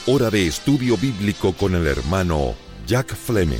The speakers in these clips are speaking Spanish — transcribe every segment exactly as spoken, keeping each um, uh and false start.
Hora de estudio bíblico con el hermano Jack Fleming.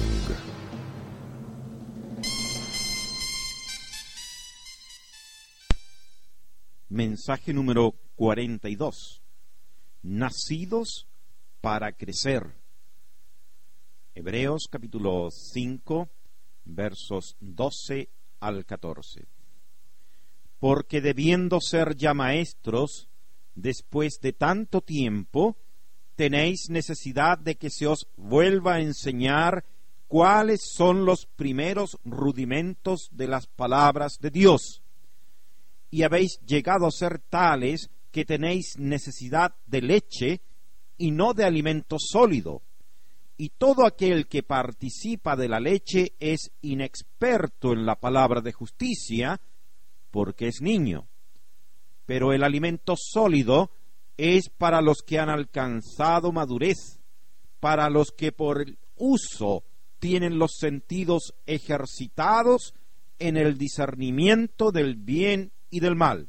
Mensaje número cuarenta y dos. Nacidos para crecer. Hebreos capítulo cinco, versos doce al catorce. Porque debiendo ser ya maestros, después de tanto tiempo, tenéis necesidad de que se os vuelva a enseñar cuáles son los primeros rudimentos de las palabras de Dios. Y habéis llegado a ser tales que tenéis necesidad de leche y no de alimento sólido. Y todo aquel que participa de la leche es inexperto en la palabra de justicia, porque es niño. Pero el alimento sólido es para los que han alcanzado madurez, para los que por el uso tienen los sentidos ejercitados en el discernimiento del bien y del mal.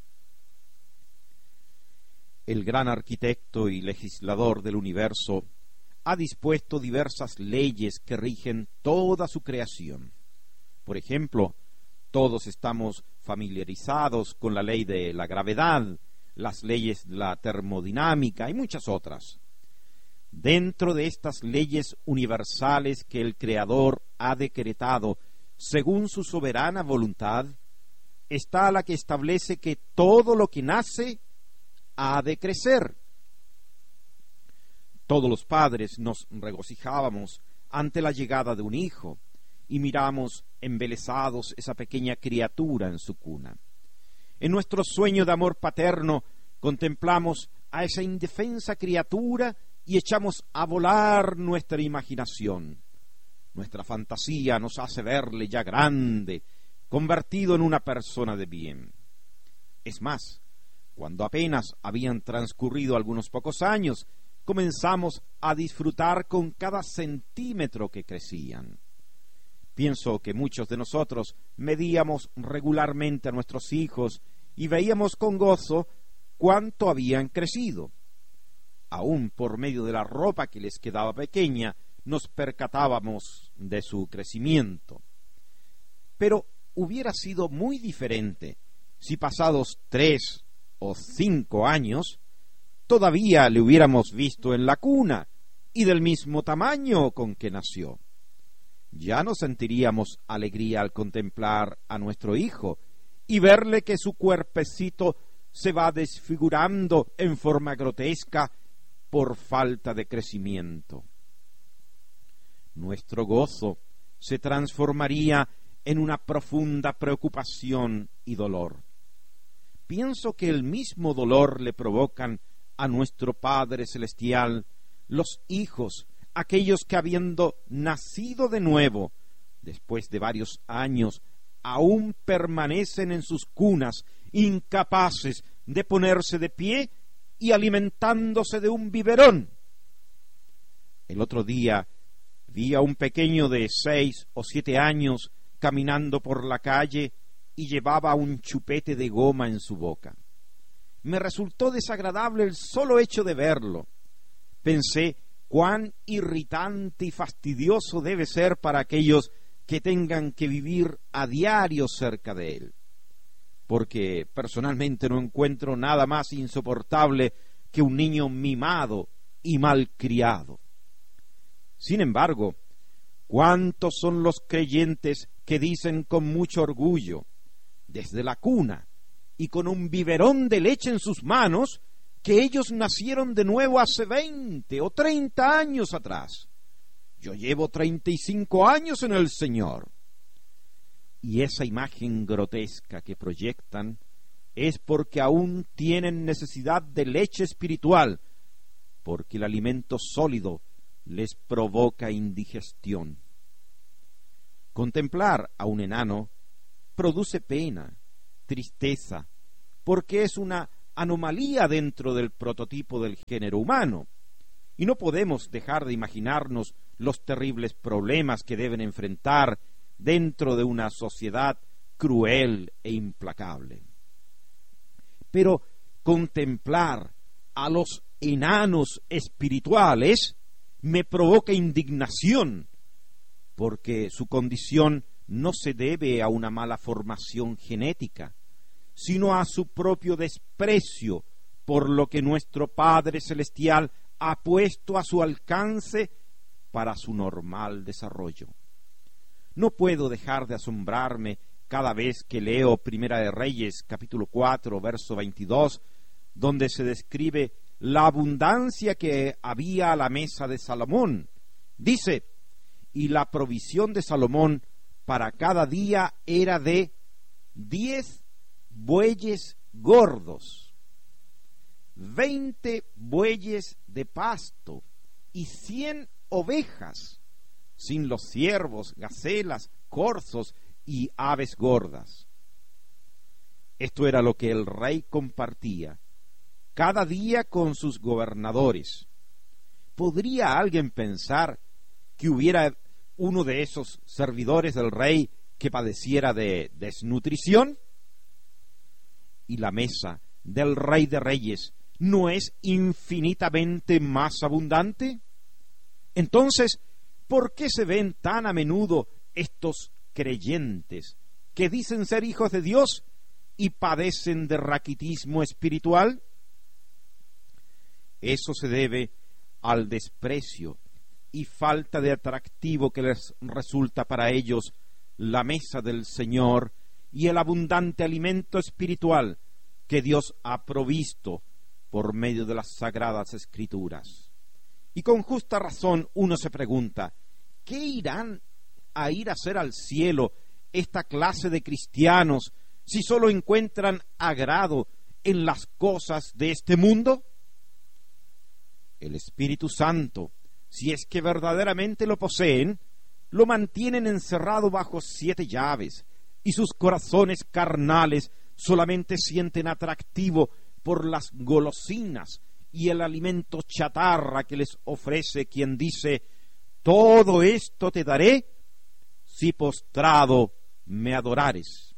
El gran arquitecto y legislador del universo ha dispuesto diversas leyes que rigen toda su creación. Por ejemplo, todos estamos familiarizados con la ley de la gravedad, las leyes de la termodinámica y muchas otras. Dentro de estas leyes universales que el Creador ha decretado según su soberana voluntad, está la que establece que todo lo que nace ha de crecer. Todos los padres nos regocijábamos ante la llegada de un hijo y miramos embelesados esa pequeña criatura en su cuna. En nuestro sueño de amor paterno contemplamos a esa indefensa criatura y echamos a volar nuestra imaginación. Nuestra fantasía nos hace verle ya grande, convertido en una persona de bien. Es más, cuando apenas habían transcurrido algunos pocos años, comenzamos a disfrutar con cada centímetro que crecían. Pienso que muchos de nosotros medíamos regularmente a nuestros hijos y veíamos con gozo cuánto habían crecido. Aún por medio de la ropa que les quedaba pequeña, nos percatábamos de su crecimiento. Pero hubiera sido muy diferente si pasados tres o cinco años todavía le hubiéramos visto en la cuna y del mismo tamaño con que nació. Ya no sentiríamos alegría al contemplar a nuestro hijo y verle que su cuerpecito se va desfigurando en forma grotesca por falta de crecimiento. Nuestro gozo se transformaría en una profunda preocupación y dolor. Pienso que el mismo dolor le provocan a nuestro Padre Celestial los hijos, aquellos que habiendo nacido de nuevo, después de varios años, aún permanecen en sus cunas, incapaces de ponerse de pie y alimentándose de un biberón. El otro día vi a un pequeño de seis o siete años caminando por la calle y llevaba un chupete de goma en su boca. Me resultó desagradable el solo hecho de verlo. Pensé cuán irritante y fastidioso debe ser para aquellos que tengan que vivir a diario cerca de él, porque personalmente no encuentro nada más insoportable que un niño mimado y malcriado. Sin embargo, ¿cuántos son los creyentes que dicen con mucho orgullo, desde la cuna y con un biberón de leche en sus manos, que ellos nacieron de nuevo hace veinte o treinta años atrás? Yo llevo treinta y cinco años en el Señor. Y esa imagen grotesca que proyectan es porque aún tienen necesidad de leche espiritual, porque el alimento sólido les provoca indigestión. Contemplar a un enano produce pena, tristeza, porque es una anomalía dentro del prototipo del género humano, y no podemos dejar de imaginarnos los terribles problemas que deben enfrentar dentro de una sociedad cruel e implacable. Pero contemplar a los enanos espirituales me provoca indignación, porque su condición no se debe a una mala formación genética, sino a su propio desprecio por lo que nuestro Padre Celestial ha puesto a su alcance para su normal desarrollo. No puedo dejar de asombrarme cada vez que leo Primera de Reyes, capítulo cuatro, verso veintidós, donde se describe la abundancia que había a la mesa de Salomón. Dice: y la provisión de Salomón para cada día era de diez bueyes gordos, veinte bueyes de pasto y cien ovejas, sin los ciervos, gacelas, corzos y aves gordas. Esto era lo que el rey compartía cada día con sus gobernadores. ¿Podría alguien pensar que hubiera uno de esos servidores del rey que padeciera de desnutrición? ¿Y la mesa del Rey de Reyes no es infinitamente más abundante? Entonces, ¿por qué se ven tan a menudo estos creyentes que dicen ser hijos de Dios y padecen de raquitismo espiritual? Eso se debe al desprecio y falta de atractivo que les resulta para ellos la mesa del Señor y el abundante alimento espiritual que Dios ha provisto por medio de las sagradas Escrituras. Y con justa razón uno se pregunta, ¿qué irán a ir a hacer al cielo esta clase de cristianos si solo encuentran agrado en las cosas de este mundo? El Espíritu Santo, si es que verdaderamente lo poseen, lo mantienen encerrado bajo siete llaves, y sus corazones carnales solamente sienten atractivo por las golosinas y el alimento chatarra que les ofrece quien dice: todo esto te daré si postrado me adorares.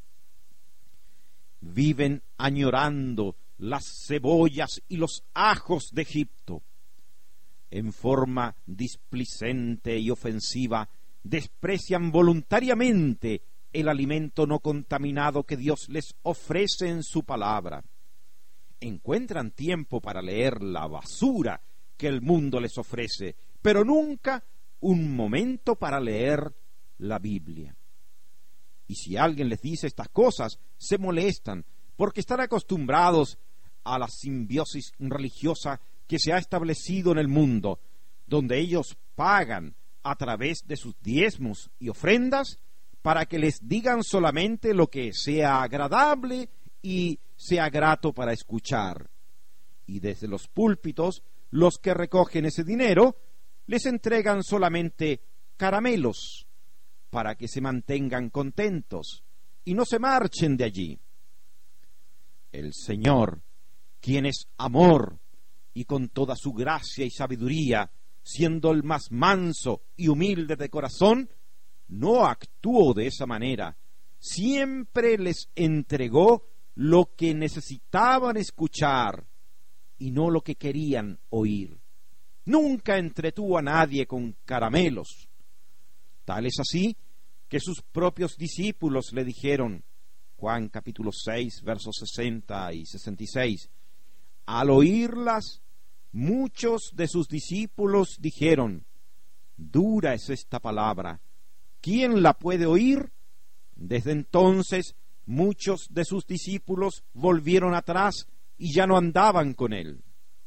Viven añorando las cebollas y los ajos de Egipto. En forma displicente y ofensiva, desprecian voluntariamente el alimento no contaminado que Dios les ofrece en su palabra. Encuentran tiempo para leer la basura que el mundo les ofrece, pero nunca un momento para leer la Biblia. Y si alguien les dice estas cosas, se molestan, porque están acostumbrados a la simbiosis religiosa que se ha establecido en el mundo, donde ellos pagan a través de sus diezmos y ofrendas para que les digan solamente lo que sea agradable y sea grato para escuchar. Y desde los púlpitos, los que recogen ese dinero les entregan solamente caramelos para que se mantengan contentos y no se marchen de allí. El Señor, quien es amor, y con toda su gracia y sabiduría, siendo el más manso y humilde de corazón, no actuó de esa manera. Siempre les entregó lo que necesitaban escuchar y no lo que querían oír. Nunca entretuvo a nadie con caramelos. Tal es así que sus propios discípulos le dijeron, Juan capítulo seis, versos sesenta y sesenta y seis, al oírlas, muchos de sus discípulos dijeron, dura es esta palabra, ¿quién la puede oír? Desde entonces muchos de sus discípulos volvieron atrás y ya no andaban con él.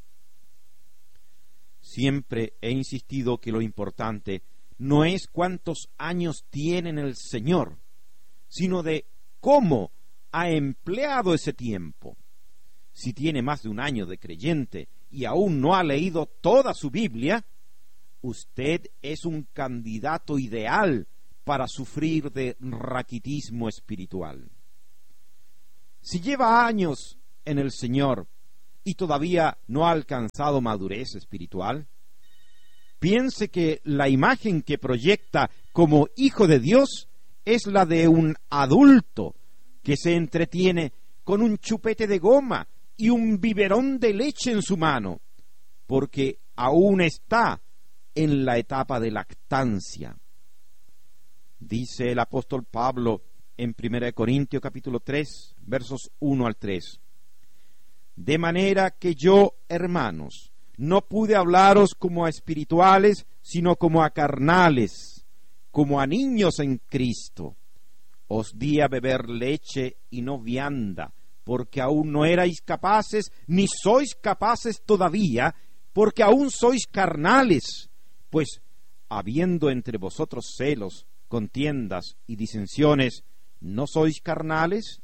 Siempre he insistido que lo importante no es cuántos años tiene el Señor, sino de cómo ha empleado ese tiempo. Si tiene más de un año de creyente y aún no ha leído toda su Biblia, usted es un candidato ideal para sufrir de raquitismo espiritual. Si lleva años en el Señor y todavía no ha alcanzado madurez espiritual, piense que la imagen que proyecta como hijo de Dios es la de un adulto que se entretiene con un chupete de goma y un biberón de leche en su mano, porque aún está en la etapa de lactancia. Dice el apóstol Pablo en primera de Corintios capítulo tres, versos uno al tres. De manera que yo, hermanos, no pude hablaros como a espirituales, sino como a carnales, como a niños en Cristo. Os di a beber leche y no vianda, porque aún no erais capaces, ni sois capaces todavía, porque aún sois carnales. Pues, habiendo entre vosotros celos, contiendas y disensiones, ¿no sois carnales?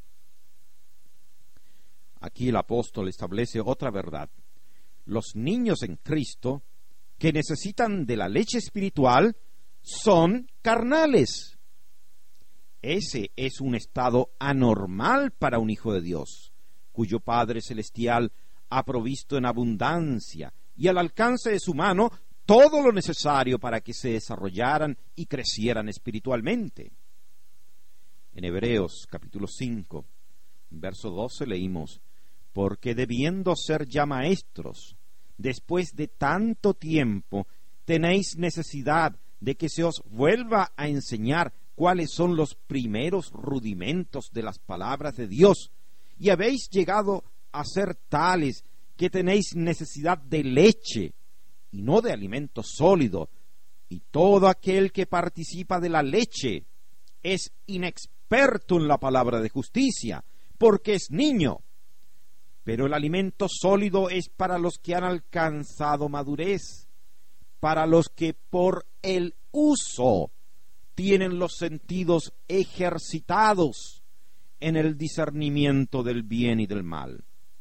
Aquí el apóstol establece otra verdad. Los niños en Cristo, que necesitan de la leche espiritual, son carnales. Ese es un estado anormal para un hijo de Dios, cuyo Padre Celestial ha provisto en abundancia y al alcance de su mano todo lo necesario para que se desarrollaran y crecieran espiritualmente. En Hebreos capítulo cinco, verso doce leímos: porque debiendo ser ya maestros, después de tanto tiempo, tenéis necesidad de que se os vuelva a enseñar cuáles son los primeros rudimentos de las palabras de Dios, y habéis llegado a ser tales que tenéis necesidad de leche, y no de alimento sólido, y todo aquel que participa de la leche es inexperto en la palabra de justicia, porque es niño. Pero el alimento sólido es para los que han alcanzado madurez, para los que por el uso tienen los sentidos ejercitados en el discernimiento del bien y del mal.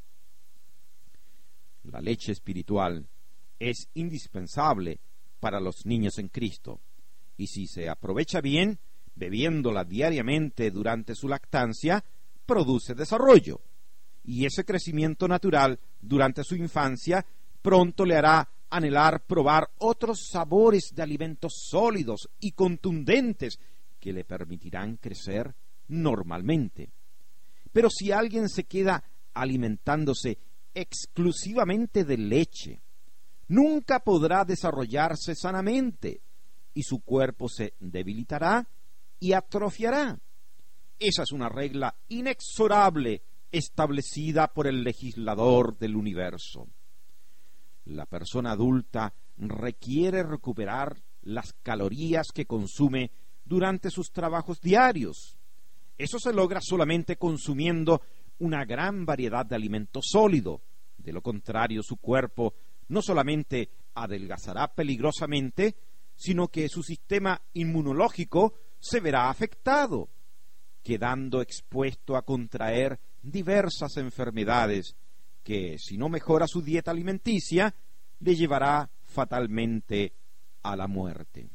La leche espiritual es indispensable para los niños en Cristo, y si se aprovecha bien, bebiéndola diariamente durante su lactancia, produce desarrollo, y ese crecimiento natural durante su infancia pronto le hará anhelar probar otros sabores de alimentos sólidos y contundentes que le permitirán crecer normalmente. Pero si alguien se queda alimentándose exclusivamente de leche, nunca podrá desarrollarse sanamente y su cuerpo se debilitará y atrofiará. Esa es una regla inexorable establecida por el legislador del universo. La persona adulta requiere recuperar las calorías que consume durante sus trabajos diarios. Eso se logra solamente consumiendo una gran variedad de alimento sólido. De lo contrario, su cuerpo no solamente adelgazará peligrosamente, sino que su sistema inmunológico se verá afectado, quedando expuesto a contraer diversas enfermedades que, si no mejora su dieta alimenticia, le llevará fatalmente a la muerte.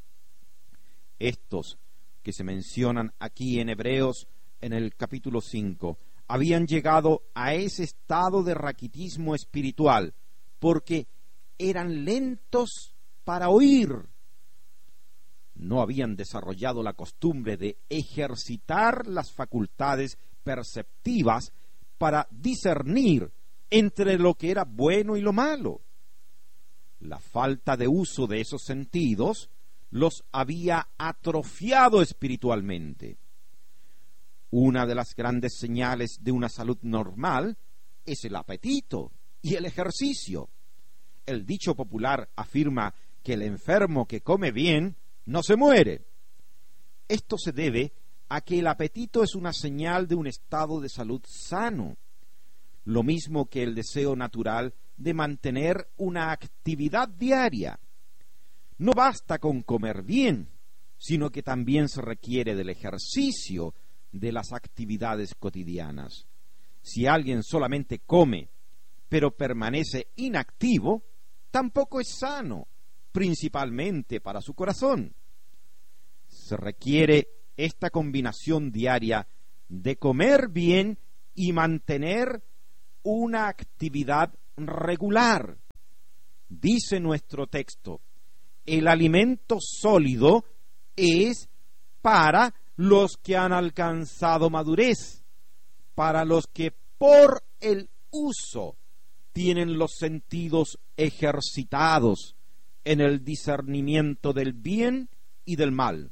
Estos que se mencionan aquí en Hebreos en el capítulo cinco habían llegado a ese estado de raquitismo espiritual porque eran lentos para oír. No habían desarrollado la costumbre de ejercitar las facultades perceptivas para discernir entre lo que era bueno y lo malo. La falta de uso de esos sentidos los había atrofiado espiritualmente. Una de las grandes señales de una salud normal es el apetito y el ejercicio. El dicho popular afirma que el enfermo que come bien no se muere. Esto se debe a que el apetito es una señal de un estado de salud sano, lo mismo que el deseo natural de mantener una actividad diaria. No basta con comer bien, sino que también se requiere del ejercicio de las actividades cotidianas. Si alguien solamente come, pero permanece inactivo, tampoco es sano, principalmente para su corazón. Se requiere esta combinación diaria de comer bien y mantener una actividad regular. Dice nuestro texto: el alimento sólido es para los que han alcanzado madurez, para los que por el uso tienen los sentidos ejercitados en el discernimiento del bien y del mal.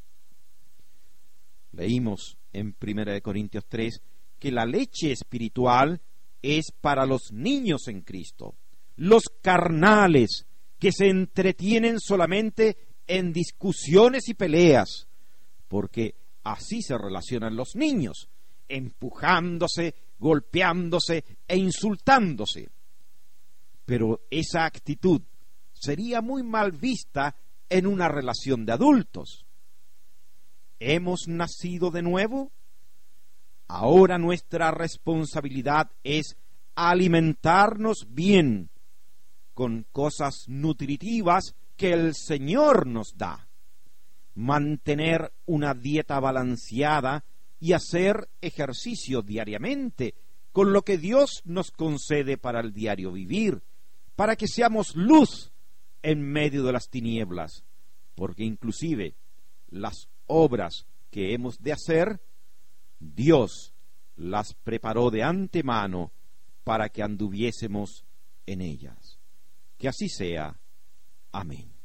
Leímos en primera de Corintios tres que la leche espiritual es para los niños en Cristo, los carnales que se entretienen solamente en discusiones y peleas, porque así se relacionan los niños, empujándose, golpeándose e insultándose. Pero esa actitud sería muy mal vista en una relación de adultos. ¿Hemos nacido de nuevo? Ahora nuestra responsabilidad es alimentarnos bien con cosas nutritivas que el Señor nos da, mantener una dieta balanceada y hacer ejercicio diariamente con lo que Dios nos concede para el diario vivir, para que seamos luz en medio de las tinieblas, porque inclusive las obras que hemos de hacer, Dios las preparó de antemano para que anduviésemos en ellas. Que así sea. Amén.